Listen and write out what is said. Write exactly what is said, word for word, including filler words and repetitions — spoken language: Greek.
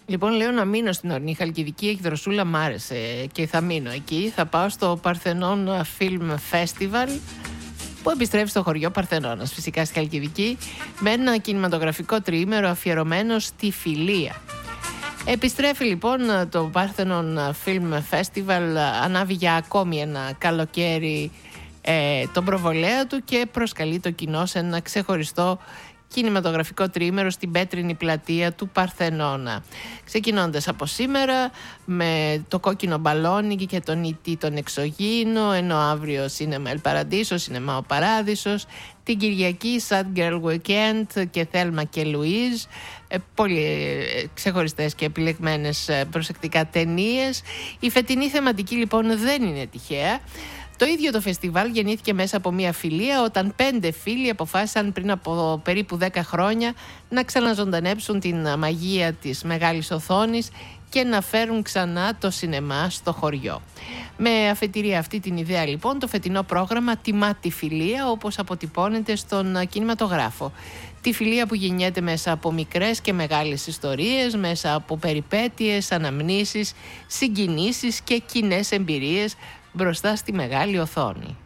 Λοιπόν, λέω να μείνω στην ορεινή Χαλκιδική, η Δροσούλα μ' άρεσε και θα μείνω εκεί. Θα πάω στο Παρθενών Film Festival, που επιστρέφει στο χωριό Παρθενώνας, φυσικά στη Χαλκιδική, με ένα κινηματογραφικό τριήμερο αφιερωμένο στη φιλία. Επιστρέφει λοιπόν το Parthenon Film Festival, ανάβει για ακόμη ένα καλοκαίρι ε, τον προβολέα του και προσκαλεί το κοινό σε ένα ξεχωριστό κινηματογραφικό τριήμερο στην πέτρινη πλατεία του Παρθενώνα. Ξεκινώντας από σήμερα με το κόκκινο μπαλόνι και τον ητή τον εξωγήινο, ενώ αύριο Σίνεμα El Paradiso, Σίνεμα ο Παράδεισος, την Κυριακή Sad Girl Weekend και Θέλμα και Λουίζ, ε, πολύ ε, ξεχωριστές και επιλεγμένες ε, προσεκτικά ταινίες. Η φετινή θεματική λοιπόν δεν είναι τυχαία. Το ίδιο το φεστιβάλ γεννήθηκε μέσα από μια φιλία, όταν πέντε φίλοι αποφάσισαν πριν από περίπου δέκα χρόνια να ξαναζωντανέψουν την μαγεία της μεγάλης οθόνης και να φέρουν ξανά το σινεμά στο χωριό. Με αφετηρία αυτή την ιδέα λοιπόν, το φετινό πρόγραμμα τιμά τη φιλία όπως αποτυπώνεται στον κινηματογράφο. Τη φιλία που γεννιέται μέσα από μικρές και μεγάλες ιστορίες, μέσα από περιπέτειες, αναμνήσεις, συγκινήσεις και κοινές εμπειρίες μπροστά στη μεγάλη οθόνη.